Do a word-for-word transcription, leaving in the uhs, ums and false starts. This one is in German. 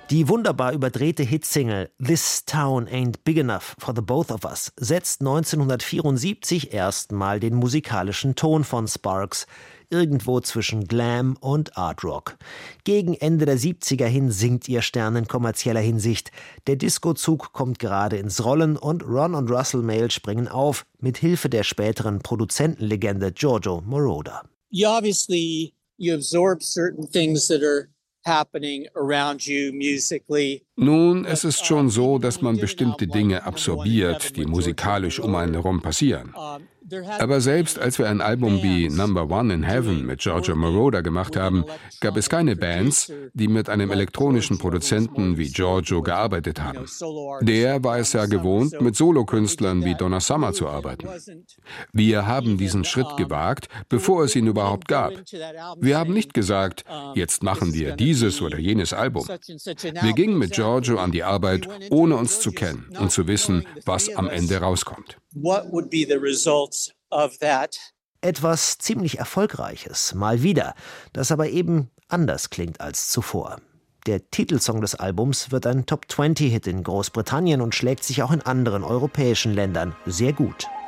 Die wunderbar überdrehte Hitsingle This Town Ain't Big Enough for the Both of Us setzt neunzehnhundertvierundsiebzig erstmal den musikalischen Ton von Sparks, irgendwo zwischen Glam und Art Rock. Gegen Ende der siebziger hin sinkt ihr Stern in kommerzieller Hinsicht. Der Disco-Zug kommt gerade ins Rollen und Ron und Russell Mael springen auf, mit Hilfe der späteren Produzentenlegende Giorgio Moroder. You obviously you absorb certain things that are happening around you musically. Nun, es ist schon so, dass man bestimmte Dinge absorbiert, die musikalisch um einen herum passieren. Aber selbst als wir ein Album wie Number One in Heaven mit Giorgio Moroder gemacht haben, gab es keine Bands, die mit einem elektronischen Produzenten wie Giorgio gearbeitet haben. Der war es ja gewohnt, mit Solokünstlern wie Donna Summer zu arbeiten. Wir haben diesen Schritt gewagt, bevor es ihn überhaupt gab. Wir haben nicht gesagt, jetzt machen wir dieses oder jenes Album. Wir gingen mit Giorgio an die Arbeit, ohne uns zu kennen und zu wissen, was am Ende rauskommt. Etwas ziemlich Erfolgreiches, mal wieder, das aber eben anders klingt als zuvor. Der Titelsong des Albums wird ein Top zwanzig Hit in Großbritannien und schlägt sich auch in anderen europäischen Ländern sehr gut.